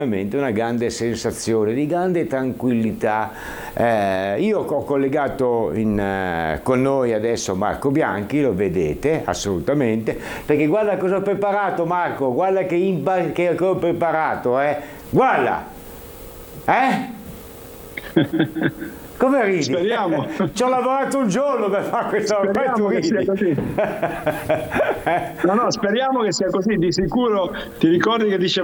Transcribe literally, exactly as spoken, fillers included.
una grande sensazione di grande tranquillità. Eh, io ho collegato in, eh, con noi adesso Marco Bianchi, lo vedete assolutamente, perché guarda cosa ho preparato, Marco, guarda che, impa- che ho preparato, eh. Guarda, eh? Come ridi? Speriamo. Ci ho lavorato un giorno per fare questo. Speriamo che sia così. No, no, speriamo che sia così. Di sicuro ti ricordi che dice